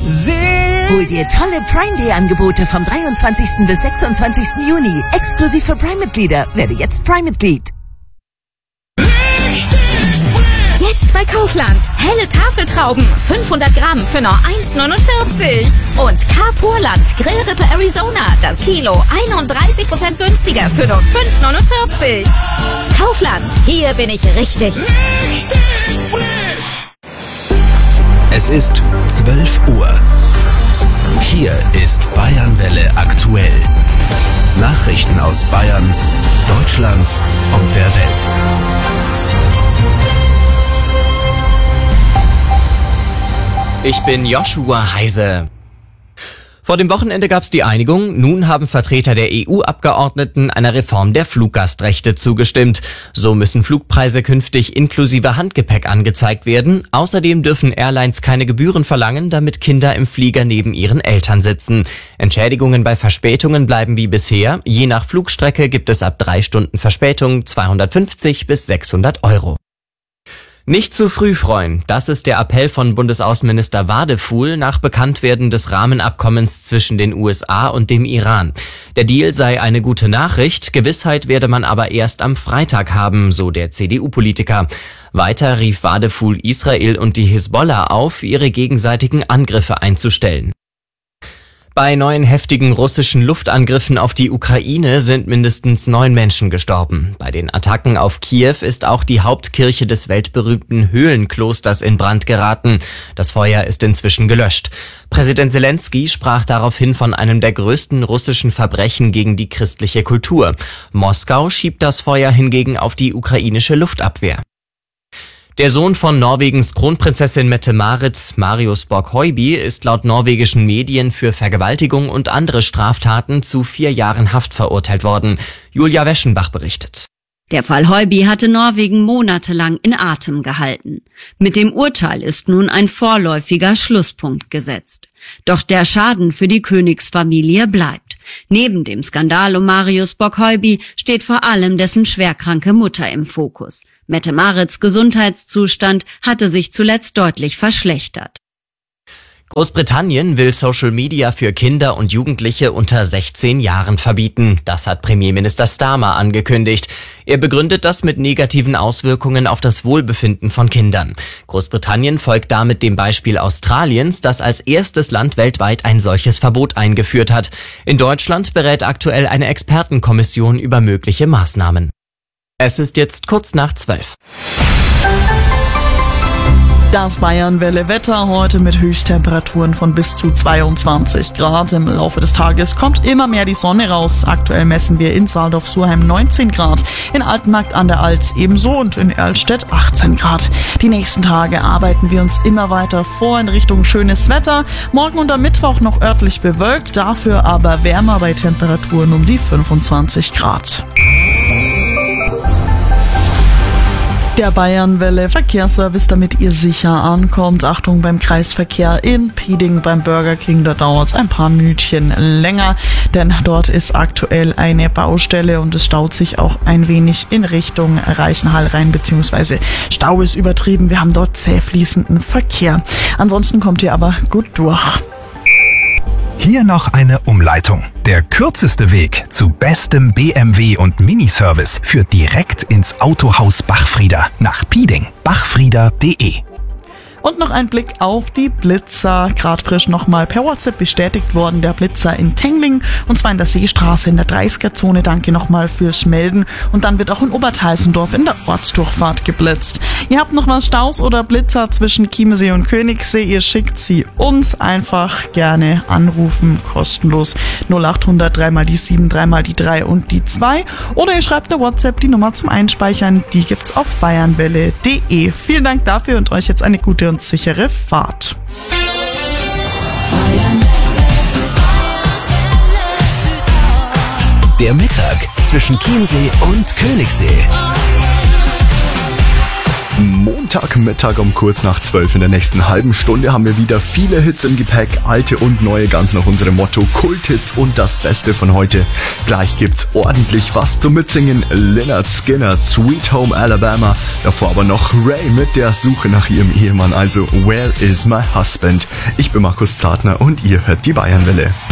Hol dir tolle Prime Day Angebote vom 23. bis 26. Juni. Exklusiv für Prime-Mitglieder. Werde jetzt Prime-Mitglied. Jetzt bei Kaufland. Helle Tafeltrauben. 500 Gramm für nur 1,49. Und Carpurland Grillrippe Arizona. Das Kilo 31% günstiger für nur 5,49. Kaufland. Hier bin ich richtig. Es ist 12 Uhr. Hier ist Bayernwelle aktuell. Nachrichten aus Bayern, Deutschland und der Welt. Ich bin Joshua Heise. Vor dem Wochenende gab es die Einigung. Nun haben Vertreter der EU-Abgeordneten einer Reform der Fluggastrechte zugestimmt. So müssen Flugpreise künftig inklusive Handgepäck angezeigt werden. Außerdem dürfen Airlines keine Gebühren verlangen, damit Kinder im Flieger neben ihren Eltern sitzen. Entschädigungen bei Verspätungen bleiben wie bisher. Je nach Flugstrecke gibt es ab 3 Stunden Verspätung 250 bis 600 Euro. Nicht zu früh freuen, das ist der Appell von Bundesaußenminister Wadefuhl nach Bekanntwerden des Rahmenabkommens zwischen den USA und dem Iran. Der Deal sei eine gute Nachricht, Gewissheit werde man aber erst am Freitag haben, so der CDU-Politiker. Weiter rief Wadefuhl Israel und die Hisbollah auf, ihre gegenseitigen Angriffe einzustellen. Bei neuen heftigen russischen Luftangriffen auf die Ukraine sind mindestens 9 Menschen gestorben. Bei den Attacken auf Kiew ist auch die Hauptkirche des weltberühmten Höhlenklosters in Brand geraten. Das Feuer ist inzwischen gelöscht. Präsident Zelensky sprach daraufhin von einem der größten russischen Verbrechen gegen die christliche Kultur. Moskau schiebt das Feuer hingegen auf die ukrainische Luftabwehr. Der Sohn von Norwegens Kronprinzessin Mette-Marit, Marius Borg-Høiby, ist laut norwegischen Medien für Vergewaltigung und andere Straftaten zu 4 Jahren Haft verurteilt worden. Julia Weschenbach berichtet. Der Fall Høiby hatte Norwegen monatelang in Atem gehalten. Mit dem Urteil ist nun ein vorläufiger Schlusspunkt gesetzt. Doch der Schaden für die Königsfamilie bleibt. Neben dem Skandal um Marius Borg-Høiby steht vor allem dessen schwerkranke Mutter im Fokus. Mette-Marits Gesundheitszustand hatte sich zuletzt deutlich verschlechtert. Großbritannien will Social Media für Kinder und Jugendliche unter 16 Jahren verbieten. Das hat Premierminister Starmer angekündigt. Er begründet das mit negativen Auswirkungen auf das Wohlbefinden von Kindern. Großbritannien folgt damit dem Beispiel Australiens, das als erstes Land weltweit ein solches Verbot eingeführt hat. In Deutschland berät aktuell eine Expertenkommission über mögliche Maßnahmen. Es ist jetzt kurz nach 12. Das Bayernwelle-Wetter heute mit Höchsttemperaturen von bis zu 22 Grad. Im Laufe des Tages kommt immer mehr die Sonne raus. Aktuell messen wir in Saldorf-Surheim 19 Grad, in Altenmarkt an der Alz ebenso und in Erlstedt 18 Grad. Die nächsten Tage arbeiten wir uns immer weiter vor in Richtung schönes Wetter. Morgen und am Mittwoch noch örtlich bewölkt, dafür aber wärmer bei Temperaturen um die 25 Grad. Der Bayernwelle Verkehrsservice, damit ihr sicher ankommt. Achtung beim Kreisverkehr in Pieding beim Burger King, da dauert es ein paar Minütchen länger, denn dort ist aktuell eine Baustelle und es staut sich auch ein wenig in Richtung Reichenhall rein, beziehungsweise Stau ist übertrieben. Wir haben dort zäh fließenden Verkehr. Ansonsten kommt ihr aber gut durch. Hier noch eine Umleitung. Der kürzeste Weg zu bestem BMW und Miniservice führt direkt ins Autohaus Bachfrieder nach Pieding. Bachfrieder.de. Und noch ein Blick auf die Blitzer. Gerade frisch nochmal per WhatsApp bestätigt worden, der Blitzer in Tengling. Und zwar in der Seestraße in der 30er-Zone. Danke nochmal fürs Melden. Und dann wird auch in Oberteisendorf in der Ortsdurchfahrt geblitzt. Ihr habt noch mal Staus oder Blitzer zwischen Chiemsee und Königssee. Ihr schickt sie uns einfach gerne anrufen. Kostenlos 0800 3 mal die 7, 3 mal die 3 und die 2. Oder ihr schreibt der WhatsApp die Nummer zum Einspeichern. Die gibt's auf bayernwelle.de. Vielen Dank dafür und euch jetzt eine gute und sichere Fahrt. Der Mittag zwischen Chiemsee und Königssee. Montagmittag um kurz nach 12. In der nächsten halben Stunde haben wir wieder viele Hits im Gepäck, alte und neue, ganz nach unserem Motto Kulthits und das Beste von heute. Gleich gibt's ordentlich was zum Mitsingen. Lynyrd Skynyrd, Sweet Home Alabama, davor aber noch Ray mit der Suche nach ihrem Ehemann, also Where is my husband? Ich bin Markus Zartner und ihr hört die Bayernwelle.